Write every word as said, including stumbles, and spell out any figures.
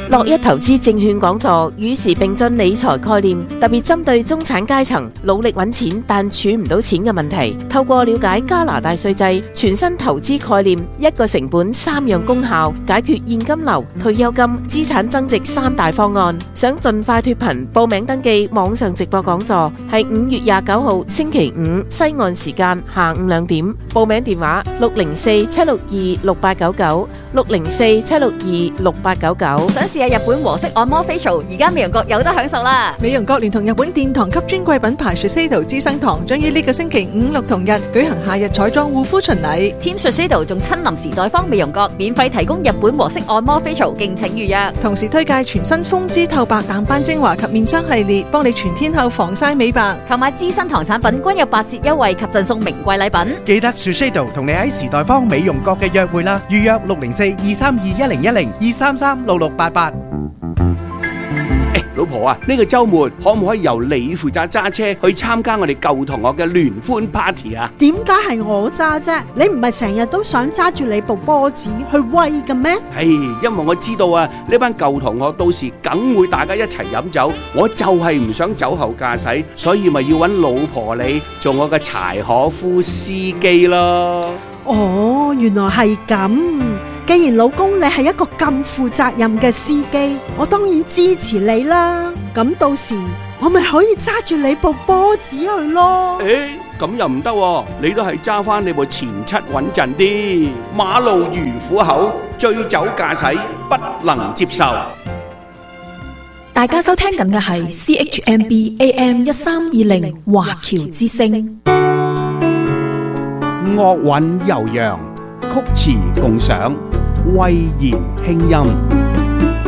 樂一投資證券講座與時並進理財概念，特別針對中產階層努力揾錢但儲唔到錢嘅問題，透過了解加拿大稅制、全新投資概念、一個成本三樣功效，解決現金流、退休金、資產增值三大方案。想盡快脫貧，報名登記網上直播講座，係五月廿九號星期五西岸時間下午兩點。報名電話六零四七六二六八九九六零四七六二六八九九。 想試下日本和式按摩 facial， 而家美容閣有得享受啦！ 美容閣聯同日本殿堂級專櫃品牌 Shiseido 資生堂，將於呢個星期五六同日舉行夏日彩妝護膚巡禮。 Team Shiseido 仲親臨時代坊美容閣，免費提供日本和式按摩 facial， 敬請預約。 同時推介全新豐姿透白淡斑精華及面霜系列，幫你全天候防曬美白。 購買資生堂產品均有八折優惠及贈送名貴禮品。 記得 Shiseido 同你喺時代坊美容閣嘅約會啦，預約六零四二三二一零一零二三三六六八八。 老婆啊，呢個週末可唔可以由你負責揸車去參加我哋舊同學嘅聯歡 party 啊？ 點解係我揸啫？你唔係成日都想揸住你部波子去威嘅咩？ 係，因為我知道啊，呢班舊同學到時梗會大家一齊飲酒，我就係唔想酒後駕駛，所以咪要揾老婆你做我嘅柴可夫司機咯。 哦，原來係咁。既然老公你係一個咁負責任嘅司機，我當然支持你啦。咁到時我咪可以揸住你部波子去咯。 誒，咁又唔得喎，你都係揸翻你部前七穩陣啲。馬路如虎口，醉酒駕駛不能接受。 大家收聽緊嘅係 C H M B A M 一三二零華僑之聲。 樂韻悠揚，曲詞共賞，慧言輕音。